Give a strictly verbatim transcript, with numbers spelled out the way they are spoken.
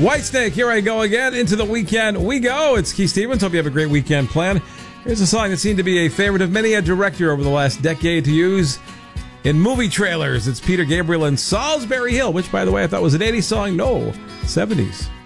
Whitesnake, here I go again. Into the weekend we go. It's Keith Stevens. Hope you have a great weekend planned. Here's a song that seemed to be a favorite of many a director over the last decade to use in movie trailers. It's Peter Gabriel and Salisbury Hill, which, by the way, I thought was an eighties song. No, seventies.